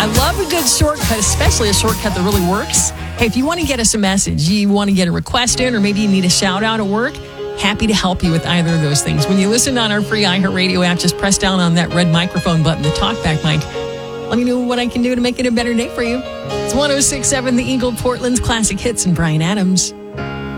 I love a good shortcut, especially a shortcut that really works. Hey, if you want to get us a message, you want to get a request in, or maybe you need a shout out at work, happy to help you with either of those things. When you listen on our free iHeartRadio app, just press down on that red microphone button, the talkback mic. Let me know what I can do to make it a better day for you. It's 106.7 The Eagle, Portland's classic hits, and Brian Adams.